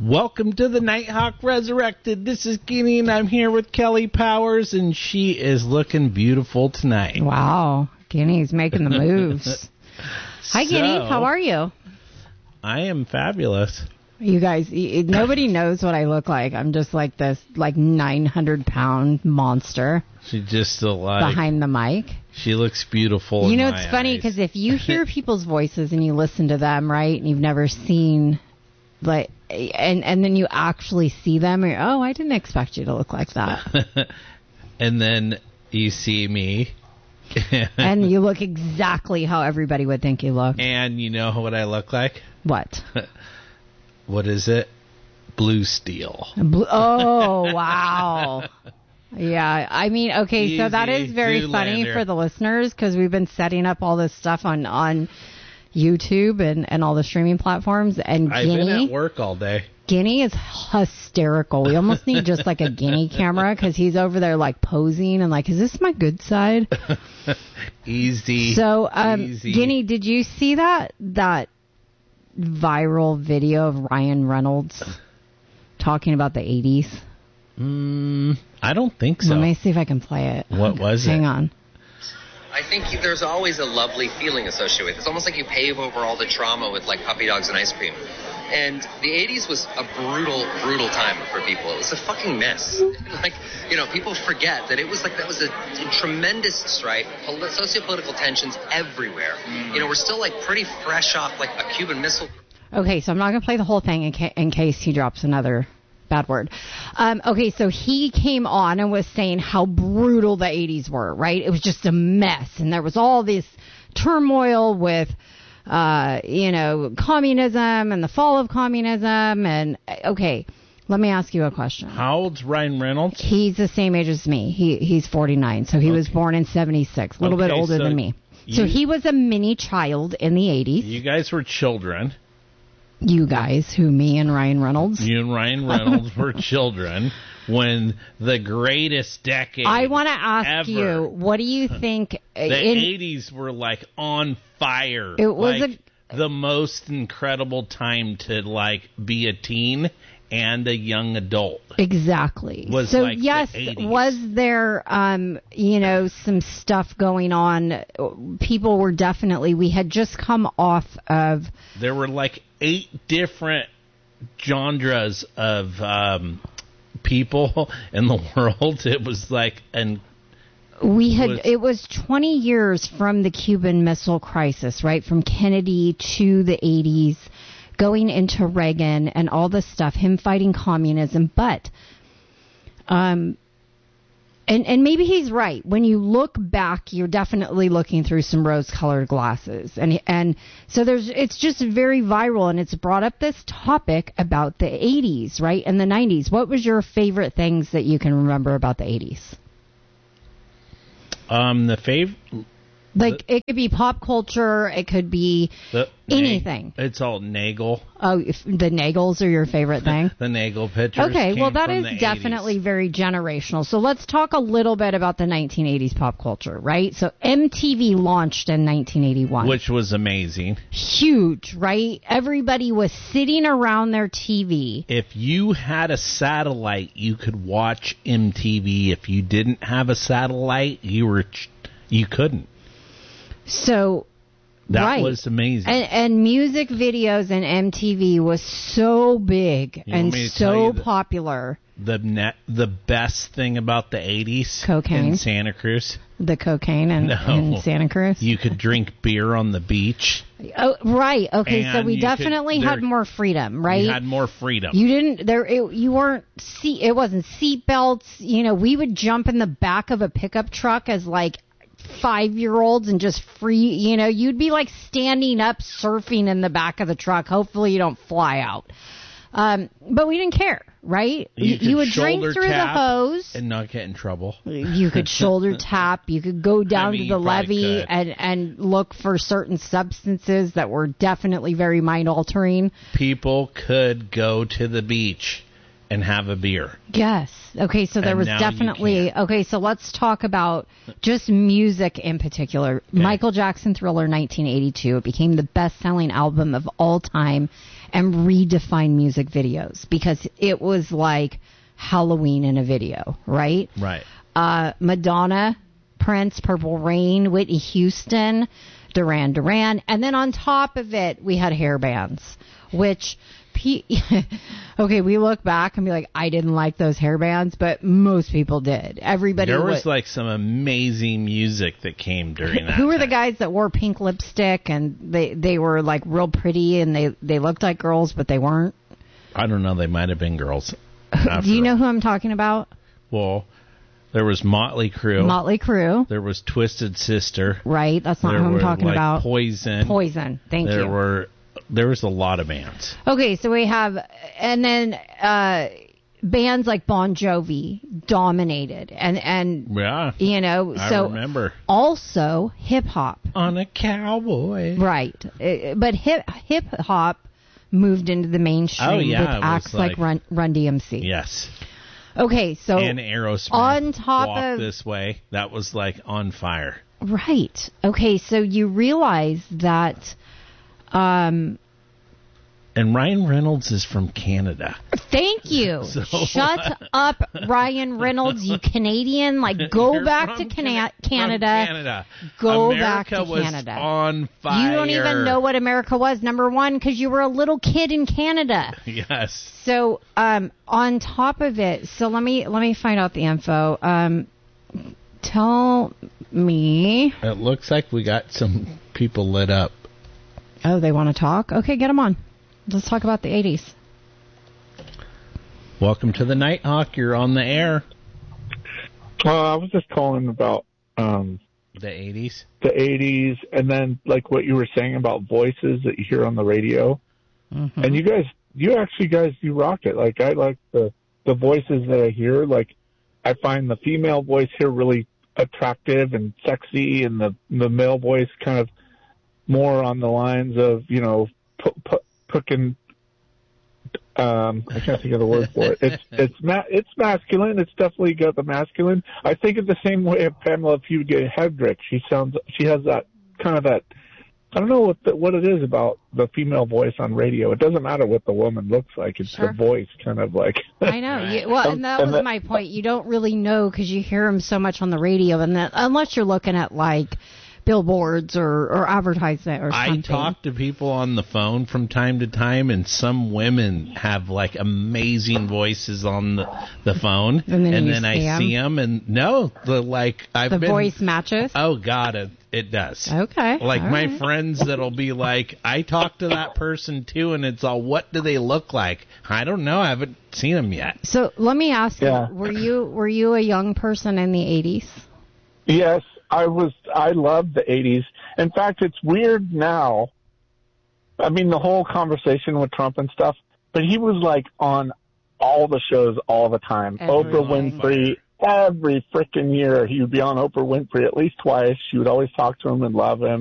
Welcome to the Nighthawk Resurrected. This is Guinea, and I'm here with Kelly Powers, and she is looking beautiful tonight. Wow, Guinea's making the moves. Hi, Guinea. How are you? I am fabulous. You guys, nobody knows what I look like. I'm just like this, 900-pound monster. She just still behind the mic. She looks beautiful. You know, it's funny because if you hear people's voices and you listen to them, right, and you've never seen, and then you actually see them, you're, oh, I didn't expect you to look like that. And then you see me. And you look exactly how everybody would think you look. And you know what I look like? What? What is it? Blue steel. Oh, wow. Yeah, I mean, okay, Easy, so that is very funny for the listeners because we've been setting up all this stuff on YouTube and all the streaming platforms. And I've been at work all day. Guinea is hysterical. We almost need just a Guinea camera because he's over there posing and is this my good side? Easy. So, easy. Guinea, did you see that viral video of Ryan Reynolds talking about the 80s? I don't think so. Let me see if I can play it. What was it? Hang on. I think there's always a lovely feeling associated with it. It's almost like you pave over all the trauma with puppy dogs and ice cream. And the 80s was a brutal, brutal time for people. It was a fucking mess. People forget that it was that was a tremendous strife, socio-political tensions everywhere. We're still pretty fresh off a Cuban missile. Okay, so I'm not going to play the whole thing in case he drops another bad word. Okay, so he came on and was saying how brutal the 80s were, right? It was just a mess. And there was all this turmoil with, communism and the fall of communism. And, okay, let me ask you a question. How old's Ryan Reynolds? He's the same age as me. He's 49, so he was born in 76, a little bit older than me. So he was a mini child in the 80s. You guys were children. You guys, me and Ryan Reynolds. You and Ryan Reynolds were children when the greatest decade I want to ask you, what do you think? The 80s were on fire. It was the most incredible time to be a teen and a young adult. Exactly. So yes, the 80s. Was there some stuff going on? People were definitely. We had just come off of. There were 8 different genres of people in the world. It was it was 20 years from the Cuban Missile Crisis, right? From Kennedy to the 80s, going into Reagan and all this stuff, him fighting communism. But, and maybe he's right. When you look back, you're definitely looking through some rose-colored glasses. And so it's just very viral, and it's brought up this topic about the 80s, right? And the 90s. What was your favorite things that you can remember about the 80s? It could be pop culture. It could be anything. It's all Nagel. Oh, the Nagels are your favorite thing? The Nagel pictures. Okay, well, that is definitely very generational. So let's talk a little bit about the 1980s pop culture, right? So MTV launched in 1981. Which was amazing. Huge, right? Everybody was sitting around their TV. If you had a satellite, you could watch MTV. If you didn't have a satellite, you couldn't. So, that was amazing. And music videos and MTV was so big and so popular. The best thing about the 80s cocaine in Santa Cruz. The cocaine in Santa Cruz. You could drink beer on the beach. Oh, right. Okay, so we definitely had more freedom, right? You had more freedom. You didn't you weren't it wasn't seat belts. We would jump in the back of a pickup truck as 5-year-olds and just free, you'd be standing up surfing in the back of the truck. Hopefully you don't fly out. But we didn't care, right? You would drink through the hose and not get in trouble. You could shoulder tap. You could go down to the levee and look for certain substances that were definitely very mind altering. People could go to the beach and have a beer. Yes. Okay, so there And was now you definitely... can't. Okay, so let's talk about just music in particular. Okay. Michael Jackson Thriller 1982. It became the best-selling album of all time and redefined music videos because it was like Halloween in a video, right? Right. Madonna, Prince, Purple Rain, Whitney Houston, Duran Duran, and then on top of it, we had hair bands, which... okay, we look back and be like, I didn't like those hair bands, but most people did. Everybody. There was like some amazing music that came during that. Who were the time. guys that wore pink lipstick and they were like real pretty and they looked like girls, but they weren't? I don't know. They might have been girls. Do you know who I'm talking about? Well, there was Motley Crue. Motley Crue. There was Twisted Sister. Right, that's not There who I'm were, talking like, about. Poison. Poison. Thank you. There was a lot of bands. Okay, so we have, and then bands like Bon Jovi dominated, and Yeah. you know, I so remember. also hip hop, On a cowboy. right? But hip hop moved into the mainstream Oh, yeah, with it was acts like Run DMC. Yes. Okay, so And Aerosmith. on top Walk of This Way. That was like on fire. right. Okay, so you realize that. And Ryan Reynolds is from Canada. Thank you. So- Shut up, Ryan Reynolds, you Canadian. Like, go You're back from to Canada. Canada. Go back America to was Canada. on fire. You don't even know what America was, number one, because you were a little kid in Canada. Yes. So, on top of it, so let me find out the info. Tell me. It looks like we got some people lit up. Oh, they want to talk? Okay, get them on. Let's talk about the 80s. Welcome to the Nighthawk. You're on the air. I was just calling about The 80s. the 80s and then like what you were saying about voices that you hear on the radio. Mm-hmm. And you rock it. Like I like the voices that I hear. Like I find the female voice here really attractive and sexy, and the male voice kind of more on the lines of, you know, cooking. I can't think of the word for it. It's masculine. It's definitely got the masculine. I think it's the same way of Pamela Fugit-Hedrick. She has that kind of that. I don't know what it is about the female voice on radio. It doesn't matter what the woman looks like. It's Sure. the voice, kind of like. I know. And that was my point. You don't really know because you hear them so much on the radio, and that unless you're looking at like billboards or advertisement or something. I talk to people on the phone from time to time, and some women have like amazing voices on the phone, And then you then I see 'em? see them, and The voice matches. Oh God, it does. Okay. Like all my right. friends that'll be like, I talk to that person too, and it's all, what do they look like? I don't know. I haven't seen them yet. So let me ask Yeah. you: Were you a young person in the 80s? Yes, I was. I loved the 80s. In fact, it's weird now. I mean, the whole conversation with Trump and stuff, but he was like on all the shows all the time. Everything. Oprah Winfrey, every freaking year he would be on Oprah Winfrey at least twice. She would always talk to him and love him.